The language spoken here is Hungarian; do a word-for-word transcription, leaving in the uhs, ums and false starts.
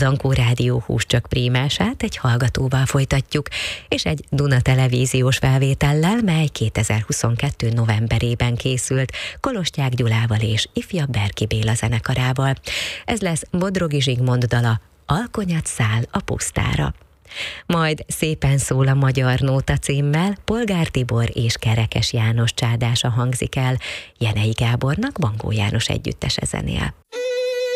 Dankó Rádió Hús csak prímását egy hallgatóval folytatjuk, és egy Duna televíziós felvétellel, mely kétezer-huszonkettő novemberében készült Kolostyák Gyulával és ifjabb Berki Béla zenekarával. Ez lesz Bodrogi Zsigmond dala Alkonyat száll a pusztára. Majd Szépen szól a magyar nóta címmel Polgár Tibor és Kerekes János csádása hangzik el, Jenei Gábornak Bangó János együttese zenél.